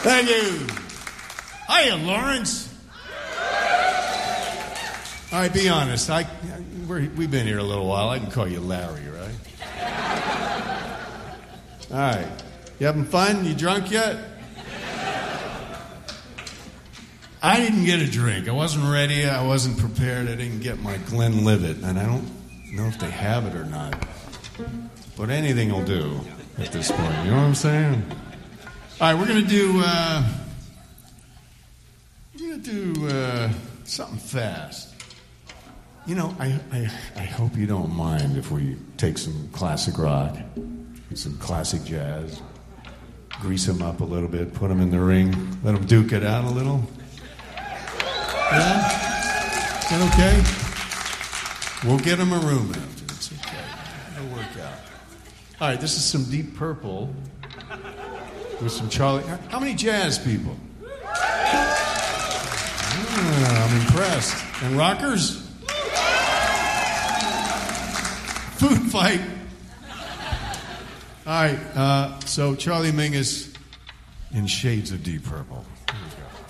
Thank you. Hiya, Lawrence. All right, be honest. We've been here a little while. I can call you Larry, right? All right. You having fun? You drunk yet? I didn't get a drink. I wasn't ready. I wasn't prepared. I didn't get my Glenlivet. And I don't know if they have it or not. But anything will do at this point. You know what I'm saying? All right, we're going to do something fast. You know, I hope you don't mind if we take some classic rock and some classic jazz, grease them up a little bit, put them in the ring, let them duke it out a little. Yeah? Is that okay? We'll get them a room after. It's okay. It'll work out. All right, this is some Deep Purple with some Charlie. How many jazz people? I'm impressed. And rockers? Food fight. All right, so Charlie Mingus in Shades of Deep Purple. Here we go.